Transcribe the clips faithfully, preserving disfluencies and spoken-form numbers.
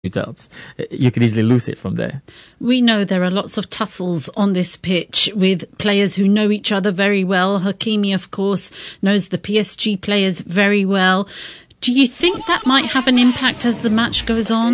shootouts, you could easily lose it from there. We know there are lots of tussles on this pitch with players who know each other very well. Hakimi, of course, knows the P S G players very well. Do you think that might have an impact as the match goes on? In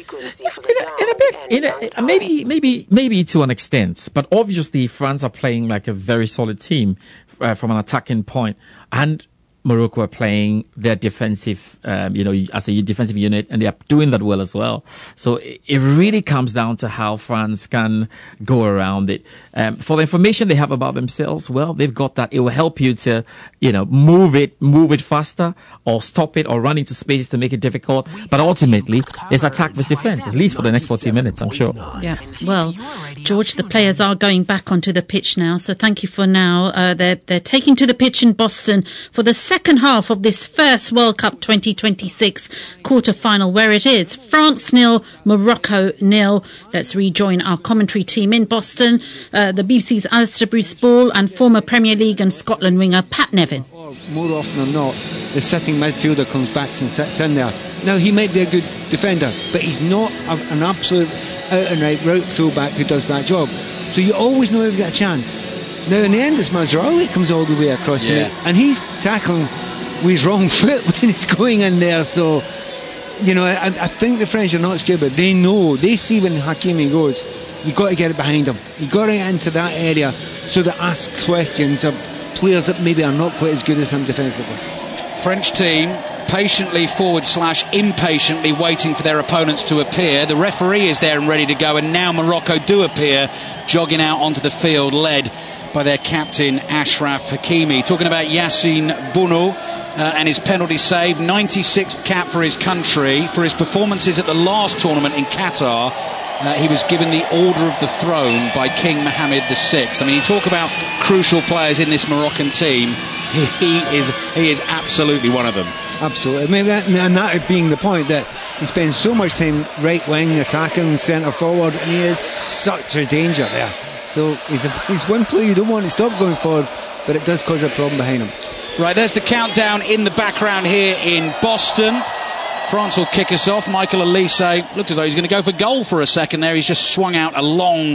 a, in a bit, in a, maybe, maybe, maybe to an extent. But obviously, France are playing like a very solid team uh, from an attacking point, and Morocco are playing their defensive, um, you know, as a defensive unit, and they are doing that well as well. So it, it really comes down to how France can go around it. Um, for the information they have about themselves, well, they've got that. It will help you to, you know, move it, move it faster, or stop it, or run into space to make it difficult. But ultimately, it's attack versus defense, at least for the next forty minutes, I'm sure. Yeah. Well, George, the players are going back onto the pitch now. So thank you for now. Uh, they're they're taking to the pitch in Boston for the second half of this first World Cup twenty twenty-six quarter-final, where it is France nil, Morocco nil. Let's rejoin our commentary team in Boston. Uh, the B B C's Alistair Bruce-Ball and former Premier League and Scotland winger Pat Nevin. More often than not, the sitting midfielder comes back and sits in there. Now, he might be a good defender, but he's not a, an absolute out-and-out route fullback who does that job. So you always know you've got a chance. Now, in the end, it's Mazraoui comes all the way across yeah. to it, and he's tackling with his wrong foot when he's going in there. So, you know, I, I think the French are not stupid. They know, they see when Hakimi goes, you've got to get it behind him. You've got to get into that area so that asks questions of players that maybe are not quite as good as him defensively. French team patiently forward slash impatiently waiting for their opponents to appear. The referee is there and ready to go, and now Morocco do appear, jogging out onto the field, led by their captain Achraf Hakimi. Talking about Yassine Bounou uh, and his penalty save, ninety-sixth cap for his country. For his performances at the last tournament in Qatar, uh, he was given the Order of the Throne by King Mohammed the sixth. I mean, you talk about crucial players in this Moroccan team, he, he is he is absolutely one of them. Absolutely. I mean, that, and that being the point, that he spends so much time right wing, attacking, centre forward, and he is such a danger there. So he's, a, he's one player you don't want to stop going forward, but it does cause a problem behind him. Right, there's the countdown in the background here in Boston. France will kick us off. Michael Olise looked as though he's going to go for goal for a second there. He's just swung out a long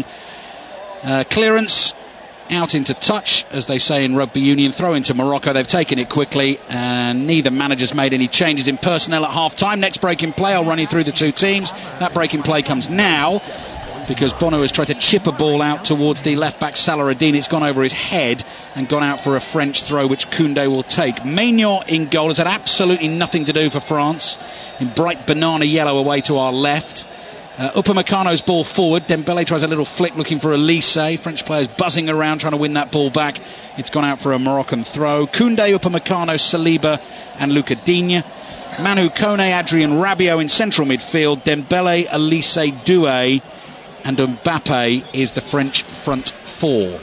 uh, clearance out into touch, as they say in rugby union. Throw into Morocco. They've taken it quickly, and neither manager's made any changes in personnel at half-time. Next break in play, I'll run you through the two teams. That break in play comes now, because Bono has tried to chip a ball out towards the left-back Salah-Eddine. It's gone over his head and gone out for a French throw, which Koundé will take. Maignan in goal has had absolutely nothing to do for France, in bright banana yellow away to our left. Uh, Upamecano's ball forward. Dembele tries a little flick looking for Olise. French players buzzing around trying to win that ball back. It's gone out for a Moroccan throw. Koundé, Upamecano, Saliba and Lucas Digne. Manu Kone, Adrien Rabiot in central midfield. Dembele, Olise, Doué and Mbappe is the French front four.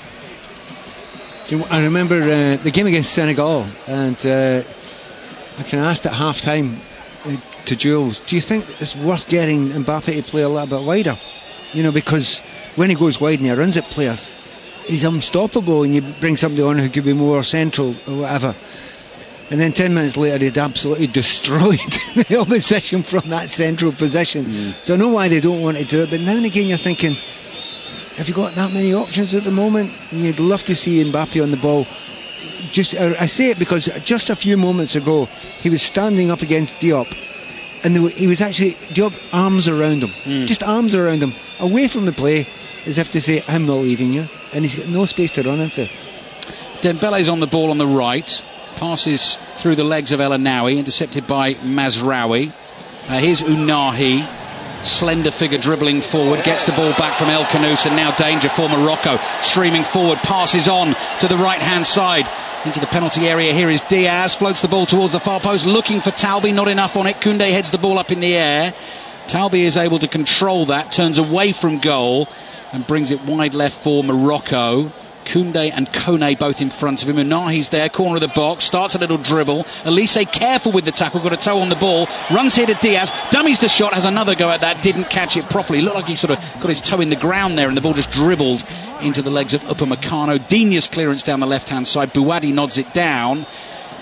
I remember uh, the game against Senegal, and uh, I can ask at half time uh, to Jules, do you think it's worth getting Mbappe to play a little bit wider? You know, because when he goes wide and he runs at players, he's unstoppable, and you bring somebody on who could be more central or whatever. And then ten minutes later he'd absolutely destroyed the opposition from that central position. Mm. So I know why they don't want to do it, but now and again you're thinking, have you got that many options at the moment? And you'd love to see Mbappe on the ball. Just I say it because just a few moments ago he was standing up against Diop, and he was actually, Diop, arms around him, mm. just arms around him, away from the play, as if to say, I'm not leaving you, and he's got no space to run into. Dembele's on the ball on the right, passes through the legs of El Anaoui, intercepted by Mazraoui. Uh, here's Ounahi, slender figure dribbling forward, gets the ball back from El Khanous, and now danger for Morocco. Streaming forward, passes on to the right hand side into the penalty area. Here is Diaz, floats the ball towards the far post, looking for Talbi, not enough on it. Koundé heads the ball up in the air. Talbi is able to control that, turns away from goal and brings it wide left for Morocco. Koundé and Kone both in front of him. Ounahi's there, corner of the box, starts a little dribble. Olise careful with the tackle, got a toe on the ball, runs here to Diaz, dummies the shot, has another go at that, didn't catch it properly. Looked like he sort of got his toe in the ground there, and the ball just dribbled into the legs of Upamecano. Digne's clearance down the left hand side, Bouhaddi nods it down.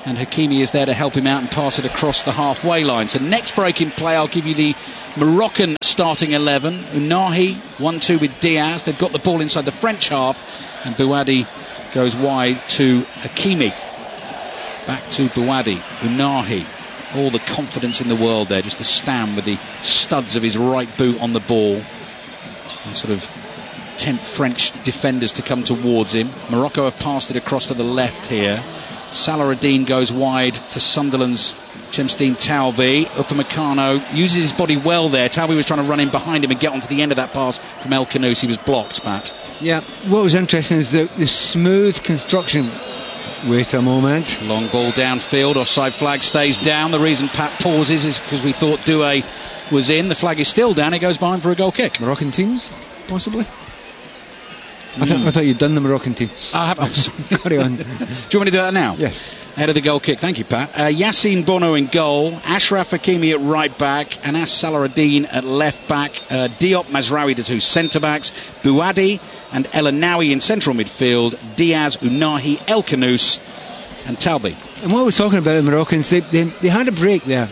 and Hakimi is there to help him out and pass it across the halfway line. So next break in play, I'll give you the Moroccan starting eleven. Unahi, one two with Diaz. They've got the ball inside the French half, and Bouhaddi goes wide to Hakimi. Back to Bouhaddi. Unahi. All the confidence in the world there, just to stand with the studs of his right boot on the ball and sort of tempt French defenders to come towards him. Morocco have passed it across to the left here. Salah-Eddin goes wide to Sunderland's Chemsdeen Talbi. Upamecano uses his body well there. Talbi was trying to run in behind him and get onto the end of that pass from El Khanous. He was blocked, Pat. Yeah, what was interesting is the, the smooth construction. Wait a moment. Long ball downfield. Offside flag stays down. The reason Pat pauses is because we thought Doué was in. The flag is still down. It goes behind for a goal kick. Moroccan teams, possibly? I, th- mm. I thought you'd done the Moroccan team. I have. Oh, carry on. Do you want me to do that now? Yes. Ahead of the goal kick. Thank you, Pat. Uh, Yassine Bono in goal. Ashraf Hakimi at right back. Anas Salah-Eddin at left back. Uh, Diop, Mazraoui, the two centre-backs. Bouhaddi and El Khanous in central midfield. Diaz, Unahi, El Khanous and Talbi. And what we're talking about the Moroccans, they, they, they had a break there.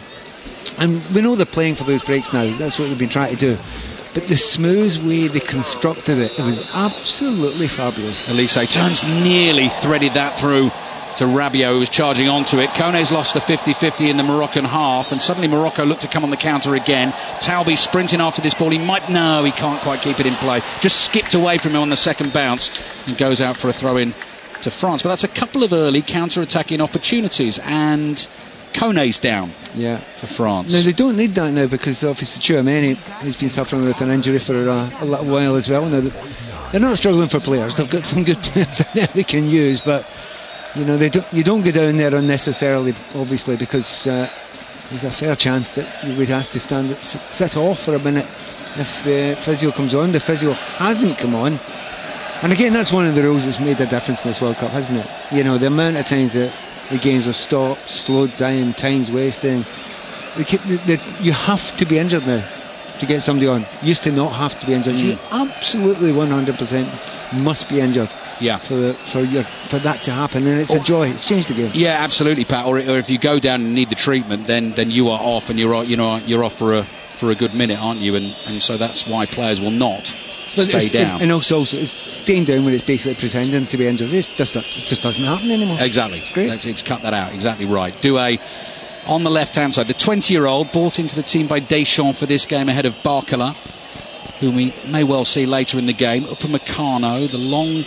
And we know they're playing for those breaks now. That's what they've been trying to do. But the smooth way they constructed it, it was absolutely fabulous. Elise turns nearly threaded that through to Rabiot, who was charging onto it. Kone's lost the fifty-fifty in the Moroccan half, and suddenly Morocco looked to come on the counter again. Talbi sprinting after this ball. He might... No, he can't quite keep it in play. Just skipped away from him on the second bounce and goes out for a throw-in to France. But that's a couple of early counter-attacking opportunities, and Kone's down yeah. for France. No, they don't need that now, because obviously Tchouameni has been suffering with an injury for a, a little while as well. Now, they're not struggling for players. They've got some good players that they can use, but you know, they don't, you don't go down there unnecessarily, obviously, because uh, there's a fair chance that you would have to stand sit off for a minute if the physio comes on. The physio hasn't come on, and again, that's one of the rules that's made a difference in this World Cup, hasn't it? You know, the amount of times that the games were stopped, slowed down, time's wasting. The, the, the, you have to be injured now to get somebody on. Used to not have to be injured. Mm. You absolutely one hundred percent must be injured. Yeah, for the, for your for that to happen, and it's or, a joy. It's changed the game. Yeah, absolutely, Pat. Or, or if you go down and need the treatment, then then you are off, and you're you know you're off for a for a good minute, aren't you? And and so that's why players will not but stay down. And also, also it's staying down when it's basically pretending to be injured. It just it just doesn't happen anymore. Exactly, it's great. It's, it's cut that out. Exactly right. Doué on the left hand side, the twenty-year-old brought into the team by Deschamps for this game ahead of Barcola, whom we may well see later in the game. Upamecano, the long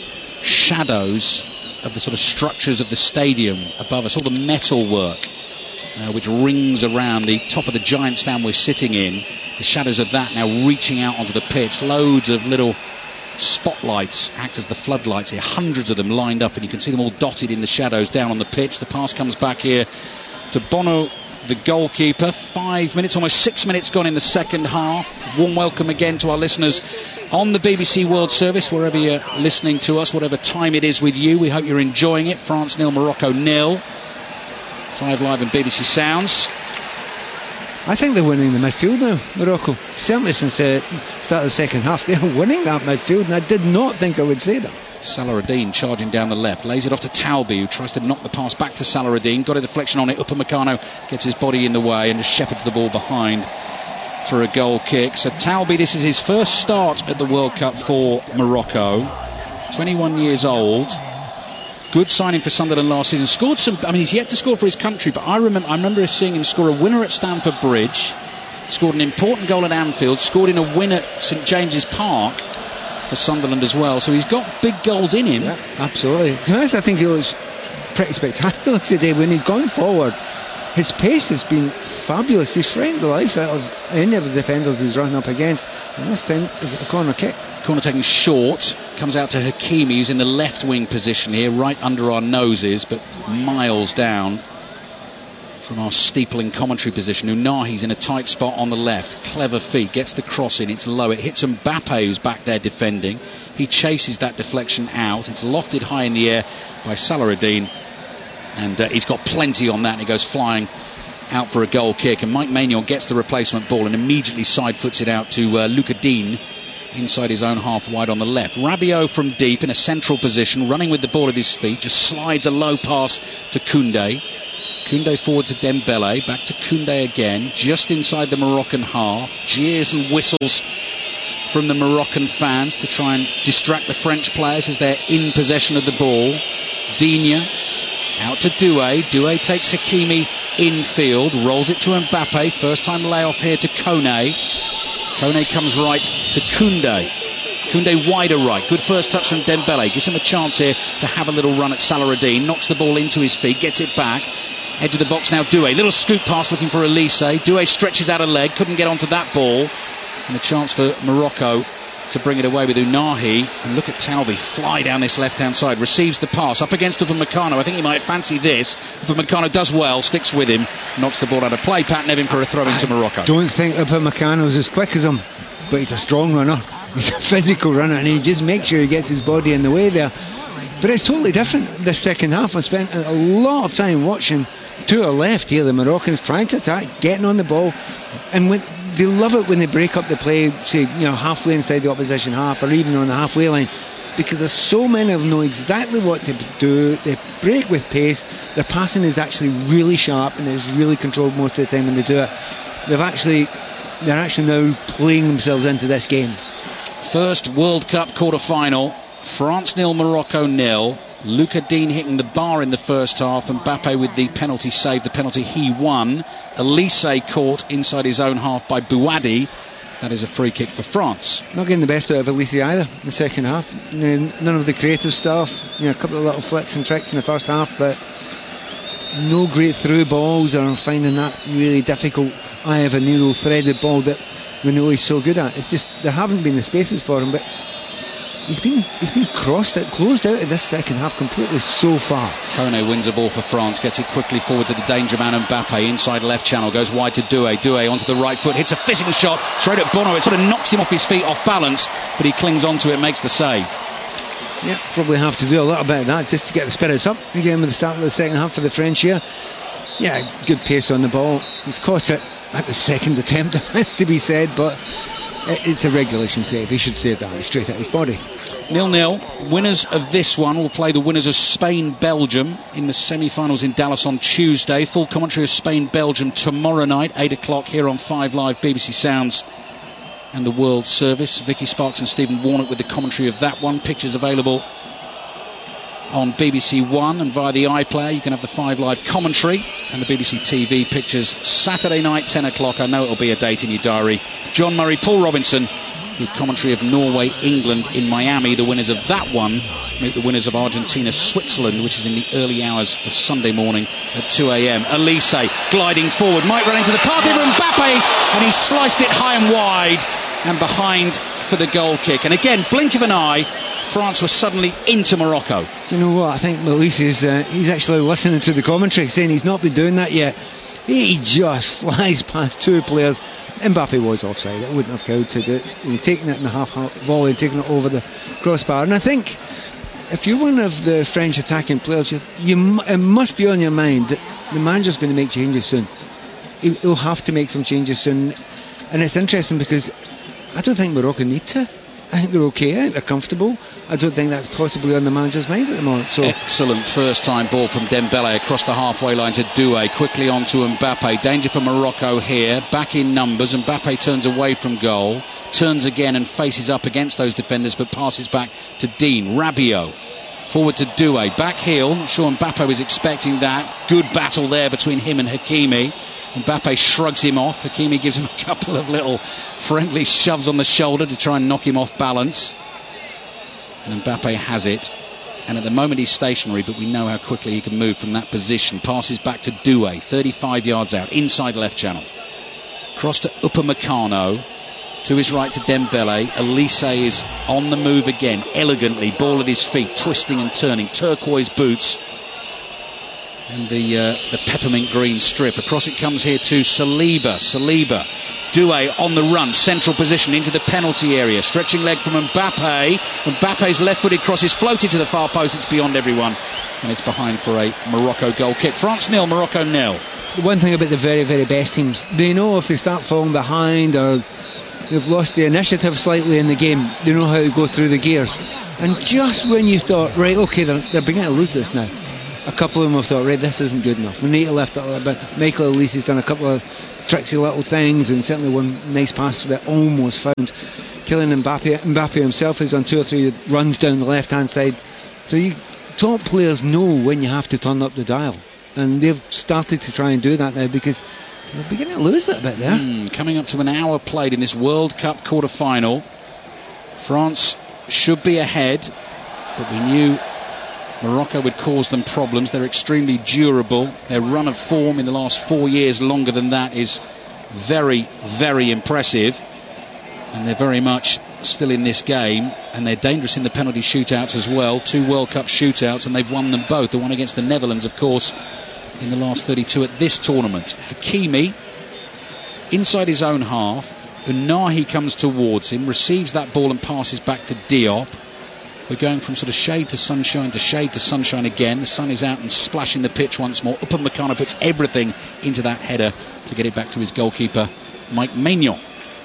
shadows of the sort of structures of the stadium above us, all the metal work uh, which rings around the top of the giant stand we're sitting in, the shadows of that now reaching out onto the pitch. Loads of little spotlights act as the floodlights here, hundreds of them lined up, and you can see them all dotted in the shadows down on the pitch. The pass comes back here to Bono, the goalkeeper. Five minutes, almost six minutes gone in the second half. Warm welcome again to our listeners on the B B C World Service, wherever you're listening to us, whatever time it is with you. We hope you're enjoying it. France nil, Morocco nil. Five Live and B B C Sounds. I think they're winning the midfield now, Morocco. Certainly since the uh, start of the second half, they're winning that midfield, and I did not think I would say that. Salah-Eddin charging down the left, lays it off to Talbi, who tries to knock the pass back to Salah-Eddin. Got a deflection on it. Upamecano gets his body in the way and just shepherds the ball behind for a goal kick. So Talbi, this is his first start at the World Cup for Morocco. twenty-one years old. Good signing for Sunderland last season. Scored some. I mean, he's yet to score for his country, but I remember I remember seeing him score a winner at Stamford Bridge. Scored an important goal at Anfield. Scored in a win at St James's Park for Sunderland as well. So he's got big goals in him. Yeah, absolutely. To be honest, I think he looks pretty spectacular today when he's gone forward. His pace has been fabulous. He's frightened the life out of any of the defenders he's running up against. And this time, a corner kick. Corner taken short. Comes out to Hakimi, who's in the left wing position here, right under our noses, but miles down from our steepling commentary position. Unahi's in a tight spot on the left. Clever feet. Gets the cross in. It's low. It hits Mbappe, who's back there defending. He chases that deflection out. It's lofted high in the air by Salah-Eddin. And uh, he's got plenty on that, and he goes flying out for a goal kick. And Mike Maignan gets the replacement ball and immediately side foots it out to uh, Lucas Digne inside his own half wide on the left. Rabiot from deep in a central position, running with the ball at his feet, just slides a low pass to Koundé. Koundé forward to Dembele, back to Koundé again, just inside the Moroccan half. Jeers and whistles from the Moroccan fans to try and distract the French players as they're in possession of the ball. Digne out to Doué. Doué takes Hakimi infield, rolls it to Mbappe. First time layoff here to Kone. Kone comes right to Koundé. Koundé wider right. Good first touch from Dembele. Gives him a chance here to have a little run at Salah-Eddine. Knocks the ball into his feet. Gets it back. Edge of the box now Doué. Little scoop pass looking for Elise. Doué stretches out a leg. Couldn't get onto that ball. And a chance for Morocco to bring it away with Unahi. And look at Talbi fly down this left-hand side. Receives the pass up against Upamecano. I think he might fancy this. Upamecano does well. Sticks with him. Knocks the ball out of play. Pat Nevin for a throw-in to Morocco. I don't think Upamecano's as quick as him, but he's a strong runner. He's a physical runner, and he just makes sure he gets his body in the way there. But it's totally different this second half. I spent a lot of time watching to our left here, the Moroccans trying to attack, getting on the ball, and when they love it when they break up the play, say, you know, halfway inside the opposition half or even on the halfway line, because there's so many of them know exactly what to do. They break with pace. Their passing is actually really sharp and is really controlled most of the time when they do it. They've actually, they're actually now playing themselves into this game. First World Cup quarter-final, France nil, Morocco nil. Luca Digne hitting the bar in the first half, and Mbappe with the penalty save, the penalty he won. Elise caught inside his own half by Bouadi. That is a free kick for France. Not getting the best out of Elise either in the second half. None of the creative stuff. You know, a couple of little flicks and tricks in the first half, but no great through balls, or finding that really difficult eye of a needle threaded ball that we know he's so good at. It's just there haven't been the spaces for him, but He's been he's been crossed out, closed out of this second half completely so far. Kone wins a ball for France, gets it quickly forward to the danger man Mbappe, inside left channel, goes wide to Doué. Doué onto the right foot, hits a fizzing shot straight at Bono. It sort of knocks him off his feet, off balance, but he clings onto it, makes the save. Yeah, probably have to do a little bit of that just to get the spirits up again with the start of the second half for the French here. Yeah, good pace on the ball. He's caught it at the second attempt, has to be said, but it's a regulation save. He should save that straight at his body. nil nil. Winners of this one will play the winners of Spain-Belgium in the semi-finals in Dallas on Tuesday. Full commentary of Spain-Belgium tomorrow night, eight o'clock here on five Live, B B C Sounds and the World Service. Vicky Sparks and Stephen Warnock with the commentary of that one. Pictures available on B B C One and via the iPlayer. You can have the five Live commentary and the B B C T V pictures Saturday night, ten o'clock. I know it'll be a date in your diary. John Murray, Paul Robinson with commentary of Norway, England in Miami. The winners of that one meet the winners of Argentina, Switzerland, which is in the early hours of Sunday morning at two a m. Elise gliding forward, might run into the path of Mbappe, and he sliced it high and wide and behind for the goal kick. And again, blink of an eye, France was suddenly into Morocco. Do you know what? I think Elise is uh, he's actually listening to the commentary, saying he's not been doing that yet. He just flies past two players. Mbappe was offside. It wouldn't have counted. It's, you know, taking it in the half volley and taking it over the crossbar. And I think if you're one of the French attacking players, you, you it must be on your mind that the manager's going to make changes soon. He, he'll have to make some changes soon. And it's interesting because I don't think Morocco need to. I think they're okay, I think they're comfortable. I don't think that's possibly on the manager's mind at the moment. So excellent first time ball from Dembele across the halfway line to Doué, quickly on to Mbappe. Danger for Morocco here, back in numbers. Mbappe turns away from goal, turns again and faces up against those defenders, but passes back to Digne. Rabiot forward to Doué, back heel. Not sure Mbappe was expecting that. Good battle there between him and Hakimi. Mbappe shrugs him off. Hakimi gives him a couple of little friendly shoves on the shoulder to try and knock him off balance. And Mbappe has it. And at the moment he's stationary, but we know how quickly he can move from that position. Passes back to Doué, thirty-five yards out, inside left channel. Cross to Upamecano. To his right to Dembele. Elise is on the move again, elegantly, ball at his feet, twisting and turning. Turquoise boots. And the uh, the peppermint green strip. Across it comes here to Saliba. Saliba. Doué on the run. Central position into the penalty area. Stretching leg from Mbappe. Mbappe's left-footed cross is floated to the far post. It's beyond everyone. And it's behind for a Morocco goal kick. France nil, Morocco nil. The one thing about the very, very best teams, they know if they start falling behind or they've lost the initiative slightly in the game, they know how to go through the gears. And just when you thought, right, OK, they're, they're beginning to lose this now, a couple of them have thought, right, this isn't good enough. We need to lift it a little bit. Michael Olise has done a couple of tricksy little things, and certainly one nice pass that almost found Kylian Mbappe. Mbappe himself has done two or three runs down the left-hand side. So you top players know when you have to turn up the dial, and they've started to try and do that now, because they're beginning to lose it a bit there. Mm, coming up to an hour played in this World Cup quarter-final. France should be ahead, but we knew Morocco would cause them problems. They're extremely durable. Their run of form in the last four years, longer than that, is very, very impressive. And they're very much still in this game, and they're dangerous in the penalty shootouts as well. Two World Cup shootouts, and they've won them both. The one against the Netherlands, of course, in the last thirty-two at this tournament. Hakimi inside his own half. Unahi comes towards him, receives that ball and passes back to Diop. We're going from sort of shade to sunshine to shade to sunshine again. The sun is out and splashing the pitch once more. Upamecano puts everything into that header to get it back to his goalkeeper, Mike Maignan.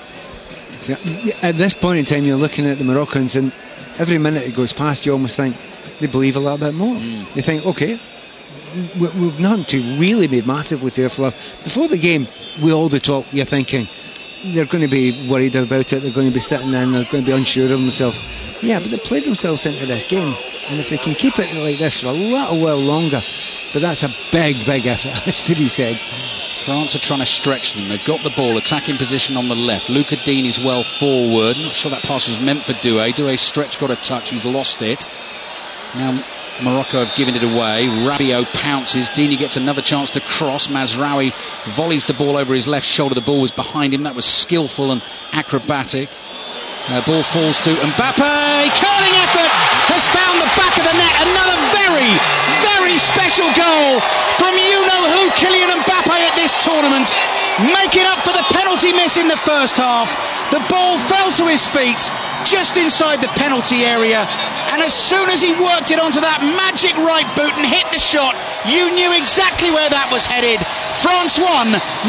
At this point in time, you're looking at the Moroccans, and every minute it goes past, you almost think they believe a little bit more. Mm. You think, okay, we've nothing to really be massively fearful of. Before the game, we all the talk, you're thinking they're going to be worried about it, they're going to be sitting in, they're going to be unsure of themselves. Yeah, but they played themselves into this game, and if they can keep it like this for a little while longer, but that's a big, big effort, has to be said. France are trying to stretch them. They've got the ball, attacking position on the left. Luca Dean is well forward. Not sure that pass was meant for Doué. Doué's stretch got a touch, he's lost it. Now Morocco have given it away. Rabiot pounces. Dini gets another chance to cross. Mazraoui volleys the ball over his left shoulder. The ball was behind him. That was skillful and acrobatic. Uh, ball falls to Mbappe. Curling effort has found the back of the net. Another very, very special goal from you-know-who, Kylian Mbappe, at this tournament. Making up for the penalty miss in the first half. The ball fell to his feet just inside the penalty area, and as soon as he worked it onto that magic right boot and hit the shot, you knew exactly where that was headed. France won.